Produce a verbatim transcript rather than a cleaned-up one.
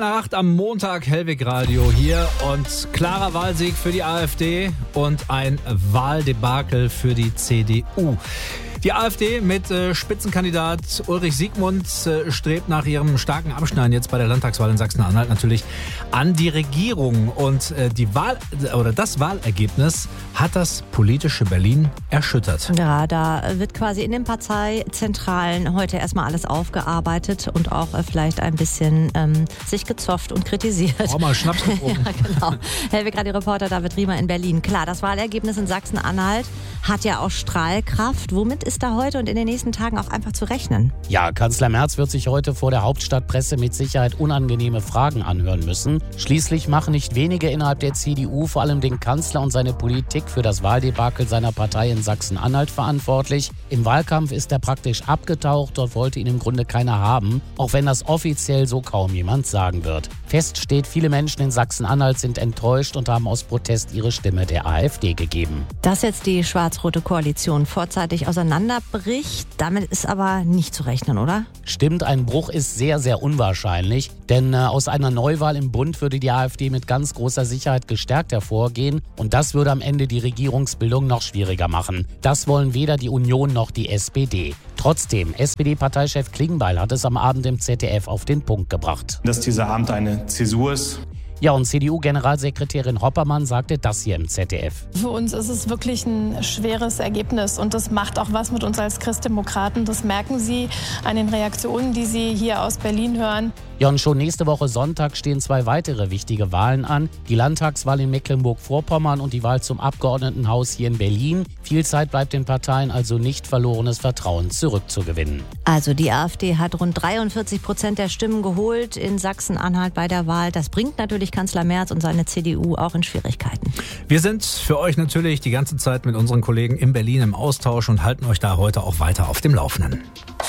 nach acht am Montag, Hellwig Radio hier und klarer Wahlsieg für die AfD und ein Wahldebakel für die C D U. Die AfD mit äh, Spitzenkandidat Ulrich Siegmund äh, strebt nach ihrem starken Abschneiden jetzt bei der Landtagswahl in Sachsen-Anhalt natürlich an die Regierung. Und äh, die Wahl oder das Wahlergebnis hat das politische Berlin erschüttert. Ja, da wird quasi in den Parteizentralen heute erstmal alles aufgearbeitet und auch äh, vielleicht ein bisschen ähm, sich gezofft und kritisiert. Oh, mal Schnaps getrunken. Ja, genau. Hellwig Radio-Reporter David Riemer in Berlin. Klar, das Wahlergebnis in Sachsen-Anhalt hat ja auch Strahlkraft. Womit ist da heute und in den nächsten Tagen auch einfach zu rechnen? Ja, Kanzler Merz wird sich heute vor der Hauptstadtpresse mit Sicherheit unangenehme Fragen anhören müssen. Schließlich machen nicht wenige innerhalb der C D U vor allem den Kanzler und seine Politik für das Wahldebakel seiner Partei in Sachsen-Anhalt verantwortlich. Im Wahlkampf ist er praktisch abgetaucht, dort wollte ihn im Grunde keiner haben, auch wenn das offiziell so kaum jemand sagen wird. Fest steht, viele Menschen in Sachsen-Anhalt sind enttäuscht und haben aus Protest ihre Stimme der AfD gegeben. Dass jetzt die schwarz-rote Koalition vorzeitig auseinanderbricht, damit ist aber nicht zu rechnen, oder? Stimmt, ein Bruch ist sehr, sehr unwahrscheinlich, denn äh, aus einer Neuwahl im Bund würde die AfD mit ganz großer Sicherheit gestärkt hervorgehen und das würde am Ende die Regierungsbildung noch schwieriger machen. Das wollen weder die Union noch die S P D. Trotzdem, S P D-Parteichef Klingbeil hat es am Abend im Z D F auf den Punkt gebracht. Dass dieser Abend eine Zäsur ist. Ja, und C D U-Generalsekretärin Hoppermann sagte das hier im Z D F. Für uns ist es wirklich ein schweres Ergebnis und das macht auch was mit uns als Christdemokraten. Das merken Sie an den Reaktionen, die Sie hier aus Berlin hören. Ja, und schon nächste Woche Sonntag stehen zwei weitere wichtige Wahlen an. Die Landtagswahl in Mecklenburg-Vorpommern und die Wahl zum Abgeordnetenhaus hier in Berlin. Viel Zeit bleibt den Parteien also nicht, verlorenes Vertrauen zurückzugewinnen. Also die AfD hat rund dreiundvierzig Prozent der Stimmen geholt in Sachsen-Anhalt bei der Wahl. Das bringt natürlich Kanzler Merz und seine C D U auch in Schwierigkeiten. Wir sind für euch natürlich die ganze Zeit mit unseren Kollegen in Berlin im Austausch und halten euch da heute auch weiter auf dem Laufenden.